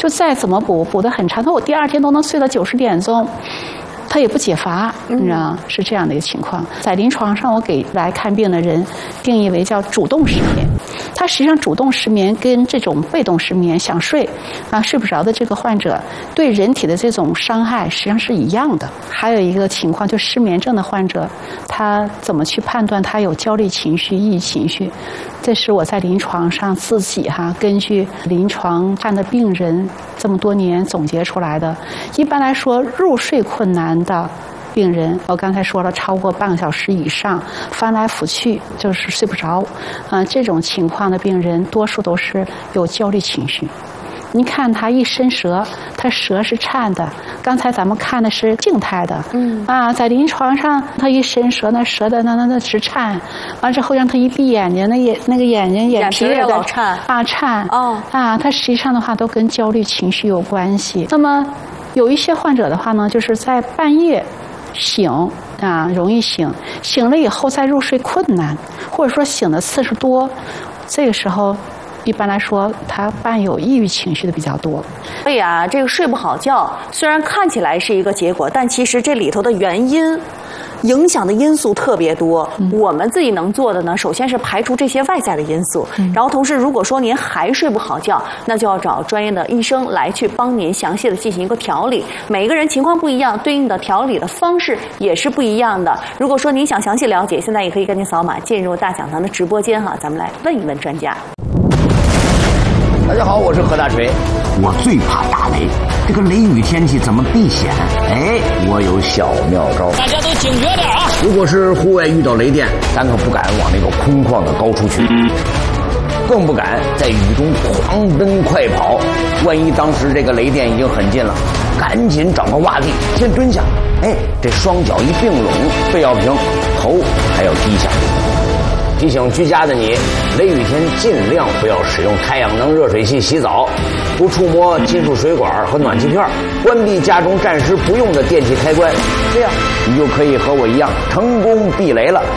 就再怎么补得很长，他说我第2天都能睡到90点钟。他也不解乏，你知道是这样的一个情况。在临床上，我给来看病的人定义为叫主动失眠。他实际上主动失眠跟这种被动失眠想睡睡不着的这个患者，对人体的这种伤害实际上是一样的。还有一个情况，就失眠症的患者，他怎么去判断他有焦虑情绪、抑郁情绪？这是我在临床上自己根据临床看的病人这么多年总结出来的。一般来说，入睡困难的病人，我刚才说了，超过半个小时以上，翻来覆去就是睡不着，这种情况的病人，多数都是有焦虑情绪。你看他一伸舌，他舌是颤的。刚才咱们看的是静态的，在临床上他一伸舌，那舌的那是颤，完之后让他一闭眼睛，那个眼睛眼皮也老颤颤他实际上的话都跟焦虑情绪有关系。那么有一些患者的话呢，就是在半夜醒容易醒了以后再入睡困难，或者说醒的次数多，这个时候一般来说，他伴有抑郁情绪的比较多。 所以这个睡不好觉，虽然看起来是一个结果，但其实这里头的原因、影响的因素特别多。我们自己能做的呢，首先是排除这些外在的因素，然后同时，如果说您还睡不好觉，那就要找专业的医生来去帮您详细的进行一个调理。每一个人情况不一样，对应的调理的方式也是不一样的。如果说您想详细了解，现在也可以赶紧扫码进入大讲堂的直播间咱们来问一问专家。 大家好，我是何大锤。 我最怕打雷，这个雷雨天气怎么避险？ 我有小妙招。 大家都警觉点啊！ 如果是户外遇到雷电，咱可不敢往那个空旷的高处去，更不敢在雨中狂奔快跑。万一当时这个雷电已经很近了，赶紧找个洼地先蹲下，这双脚一并拢，背要平，头还要低下。提醒居家的你，雷雨天尽量不要使用太阳能热水器洗澡，不触摸金属水管和暖气片，关闭家中暂时不用的电器开关，这样你就可以和我一样成功避雷了。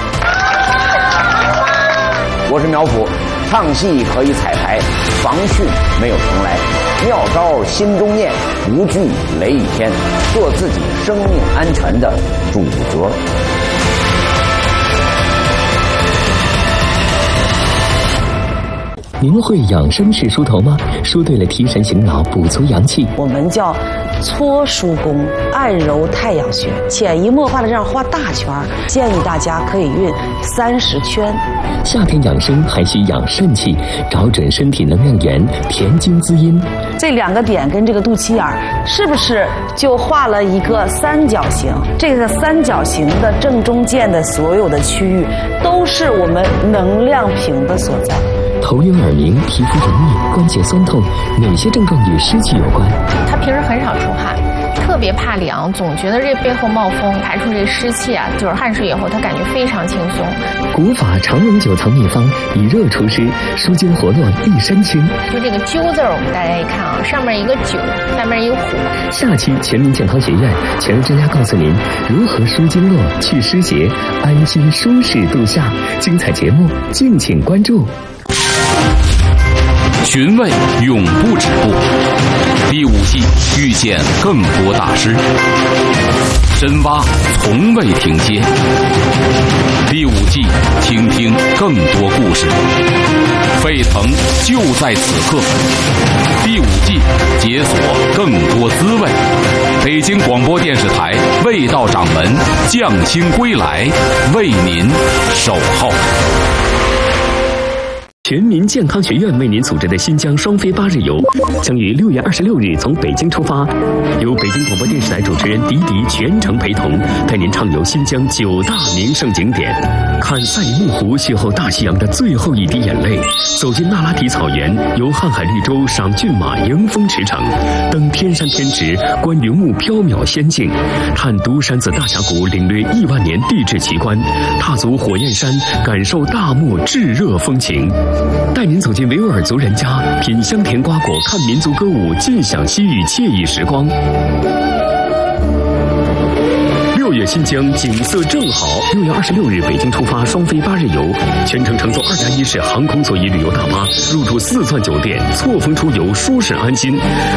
我是苗阜，唱戏可以彩排，防汛没有重来，妙招心中念，无惧雷雨天，做自己生命安全的主角。 您会养生式梳头吗？梳对了提神醒脑，补足阳气。 我们叫搓梳功，按揉太阳穴，潜移默化的这样画大圈，建议大家可以运30圈。 夏天养生还需养肾气，找准身体能量源，填精滋阴。 这2个点跟这个肚脐眼是不是就画了一个三角形？这个三角形的正中间的所有的区域，都是我们能量瓶的所在。 头晕耳鸣、皮肤油腻、关节酸痛，哪些症状与湿气有关？ 他平时很少出汗，特别怕凉，总觉得这背后冒风，排除这湿气就是汗水以后，他感觉非常轻松。 古法长龙9层秘方，以热除湿，舒筋活络，益身轻。 就这个灸字，我们大家一看上面一个9，下面一个虎。 下期全民健康学院全人专家告诉您如何舒经络、去湿邪，安心舒适度夏。精彩节目敬请关注。 寻味永不止步，第5季遇见更多大师，深挖从未停歇。第5季听听更多故事，沸腾就在此刻。第5季解锁更多滋味。北京广播电视台味道掌门匠心归来，为您守候。 全民健康学院为您组织的新疆双飞8日游，将于6月26日从北京出发，由北京广播电视台主持人迪迪全程陪同，带您畅游新疆9大名胜景点，看赛里木湖邂逅大西洋的最后一滴眼泪，走进那拉提草原，游瀚海绿洲，赏骏马，迎风驰骋，登天山天池，观云雾缥缈仙境，看独山子大峡谷，领略亿万年地质奇观，踏足火焰山，感受大漠炙热风情。带您走进维吾尔族人家，品香甜瓜果，看民族歌舞，尽享西域惬意时光。6月新疆景色正好，6月26日北京出发双飞8日游，全程乘坐2+1式航空座椅旅游大巴，入住4钻酒店，错峰出游，舒适安心。